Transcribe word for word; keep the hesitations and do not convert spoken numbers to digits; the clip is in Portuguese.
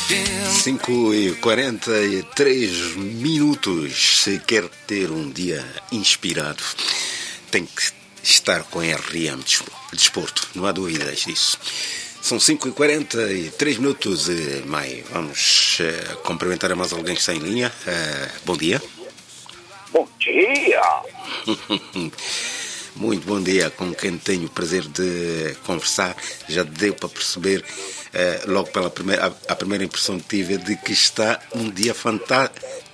cinco e quarenta e três minutos. Se quer ter um dia inspirado, tem que estar com R M Desporto, não há dúvidas disso. São cinco e quarenta e três minutos e Mai. Vamos uh, cumprimentar a mais alguém que está em linha. Uh, bom dia. Bom dia. Muito bom dia, com quem tenho o prazer de conversar. Já deu para perceber, eh, logo pela primeira, a, a primeira impressão que tive é de que está um dia fantá-